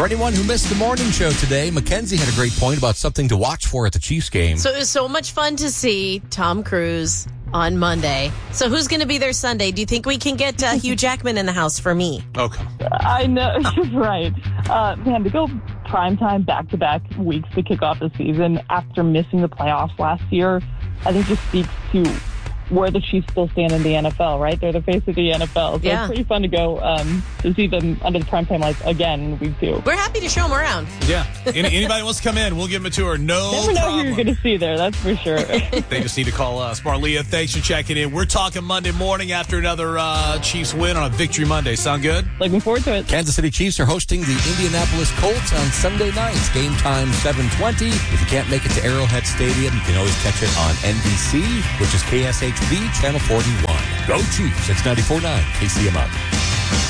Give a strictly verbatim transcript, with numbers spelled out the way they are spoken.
For anyone who missed the morning show today, Mackenzie had a great point about something to watch for at the Chiefs game. So it was so much fun to see Tom Cruise on Monday. So who's going to be there Sunday? Do you think we can get uh, Hugh Jackman in the house for me? Okay. I know, right. Uh, man, to go primetime back-to-back weeks to kick off the season after missing the playoffs last year, I think just speaks to where the Chiefs still stand in the N F L, right? They're the face of the N F L. So yeah. It's pretty fun to go um, to see them under the primetime lights again in week two. We're happy to show them around. Yeah. Any, anybody wants to come in, we'll give them a tour. No Never know problem. who you're going to see there, that's for sure. They just need to call us. Marlia, thanks for checking in. We're talking Monday morning after another uh, Chiefs win on a Victory Monday. Sound good? Looking forward to it. Kansas City Chiefs are hosting the Indianapolis Colts on Sunday nights. Game time seven twenty. If you can't make it to Arrowhead Stadium, you can always catch it on N B C, which is K S H B Channel forty-one. Go Chiefs. It's ninety-four point nine K C M R.